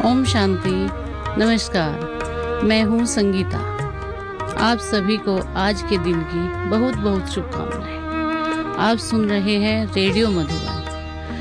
ओम शांति। नमस्कार, मैं हूँ संगीता। आप सभी को आज के दिन की बहुत बहुत शुभकामनाएं। आप सुन रहे हैं रेडियो मधुबन